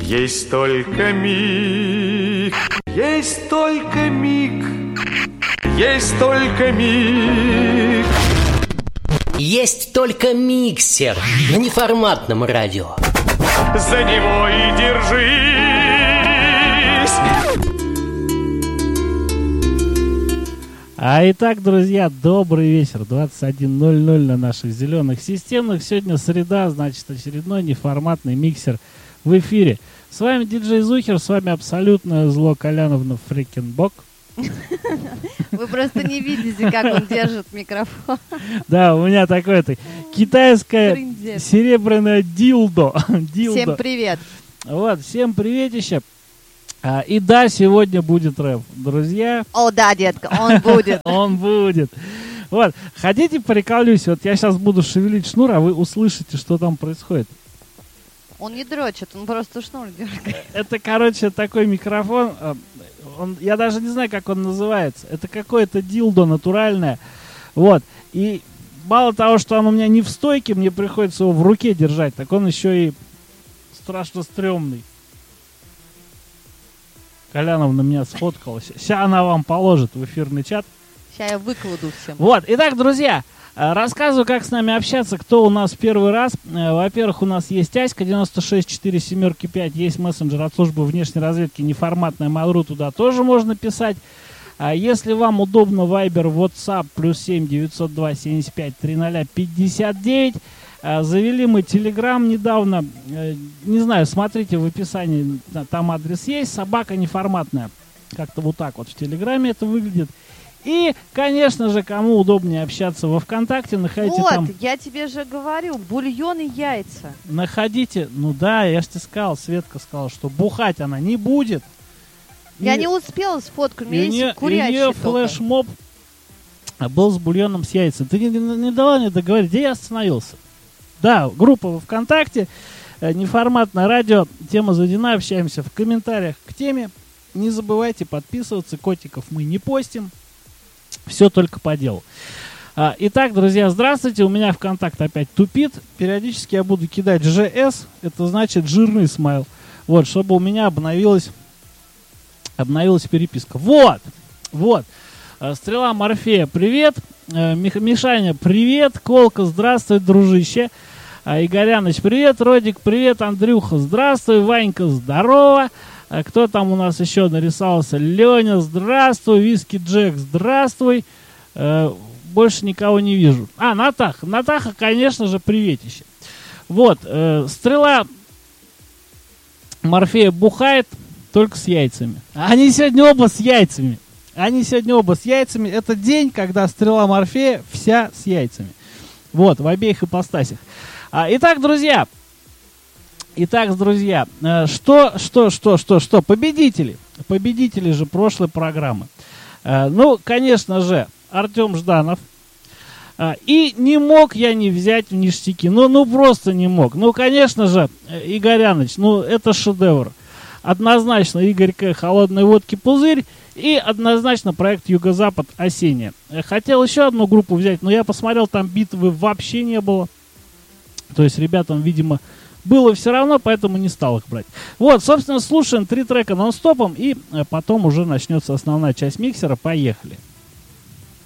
Есть только миг, есть только миг, есть только миг. Есть только миксер на неформатном радио. За него и держись. Итак, друзья, добрый вечер. 21:00 на наших зеленых системах. Сегодня среда, значит, очередной неформатный миксер в эфире. С вами диджей Зухер, с вами абсолютное зло Коляновна Фрикенбок. Вы просто не видите, как он держит микрофон. Да, у меня такое-то китайское серебряное дилдо. Всем привет. Вот, всем приветище. И да, сегодня будет рэп, друзья. О, да, детка, он будет. Он будет. Вот, хотите приколюсь? Вот я сейчас буду шевелить шнур, а вы услышите, что там происходит. Он не дрочит, он просто шнур дергает. Это, короче, такой микрофон. Я даже не знаю, как он называется. Это какое-то дилдо натуральное. Вот. И мало того, что он у меня не в стойке, мне приходится его в руке держать, так он еще и страшно стрёмный. Коляновна меня сфоткала. Сейчас она вам положит в эфирный чат. Сейчас я выкладу всем. Вот. Итак, друзья, рассказываю, как с нами общаться, кто у нас в первый раз. Во-первых, у нас есть Аська 96475, есть мессенджер от службы внешней разведки неформатная Mail.ru, туда тоже можно писать. Если вам удобно, Viber, WhatsApp, +7 902 75 300 59. Завели мы Telegram недавно. Не знаю, смотрите в описании, там адрес есть. Собака неформатная. Как-то вот так вот в Телеграме это выглядит. И, конечно же, кому удобнее общаться во ВКонтакте, находите вот, там... Вот, я тебе же говорю, бульон и яйца. Находите, ну да, я же тебе сказал, Светка сказала, что бухать она не будет. Я не успела сфоткать, у меня есть курячий. У нее флешмоб был с бульоном с яйцами. Ты не дала мне договорить, где я остановился? Да, группа во ВКонтакте, неформатное радио, тема заведена, общаемся в комментариях к теме. Не забывайте подписываться, котиков мы не постим. Все только по делу. Итак, друзья, здравствуйте. У меня ВКонтакт опять тупит. Периодически я буду кидать ЖС. Это значит жирный смайл. Вот, чтобы у меня обновилась переписка. Вот. Стрела Морфея, привет. Мишаня, привет. Колка, здравствуй, дружище. Игоряныч, привет. Родик, привет. Андрюха, здравствуй. Ванька, здорово. Кто там у нас еще нарисовался? Леня, здравствуй. Виски Джек, здравствуй. Больше никого не вижу. Натаха. Натаха, конечно же, приветище. Вот, стрела Морфея бухает только с яйцами. Они сегодня оба с яйцами. Это день, когда стрела Морфея вся с яйцами. Вот, в обеих ипостасях. Итак, друзья, что? Победители же прошлой программы. Ну, конечно же, Артем Жданов. И не мог я не взять в ништяки. Ну, просто не мог. Ну, конечно же, Игоряныч, это шедевр. Однозначно Игорь К. «Холодной водки пузырь». И однозначно проект «Юго-Запад. Осенняя». Хотел еще одну группу взять, но я посмотрел, там битвы вообще не было. То есть ребятам, видимо, было все равно, поэтому не стал их брать. Вот, собственно, слушаем 3 трека нон-стопом, и потом уже начнется основная часть миксера. Поехали.